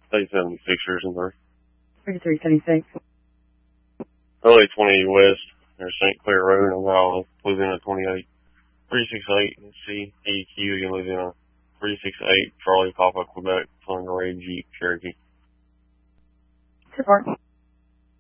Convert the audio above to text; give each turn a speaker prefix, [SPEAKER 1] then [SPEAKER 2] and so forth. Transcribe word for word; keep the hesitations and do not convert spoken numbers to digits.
[SPEAKER 1] eight seventy-six years and three.
[SPEAKER 2] thirty-three seventy-six.
[SPEAKER 1] L A twenty West, near Saint Clair Road, Nogala, Louisiana twenty-eight. three six eight, C, E Q, again, Louisiana. three six eight, Charlie, Papa, Quebec, Thunder Ray, Jeep, Cherokee.
[SPEAKER 2] Support.